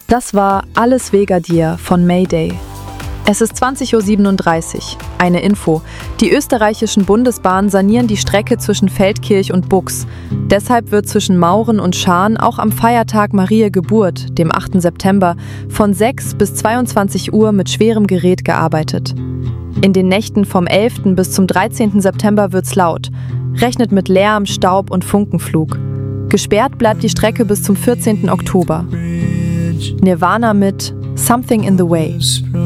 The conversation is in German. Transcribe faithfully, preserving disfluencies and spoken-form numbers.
Das war Alles wegen dir von Mayday. Es ist zwanzig Uhr siebenunddreißig. Eine Info. Die österreichischen Bundesbahnen sanieren die Strecke zwischen Feldkirch und Buchs. Deshalb wird zwischen Mauren und Schaan auch am Feiertag Mariä Geburt, dem achten September, von sechs bis zweiundzwanzig Uhr mit schwerem Gerät gearbeitet. In den Nächten vom elften bis zum dreizehnten September wird's laut. Rechnet mit Lärm, Staub und Funkenflug. Gesperrt bleibt die Strecke bis zum vierzehnten Oktober. Nirvana mit Something in the Way.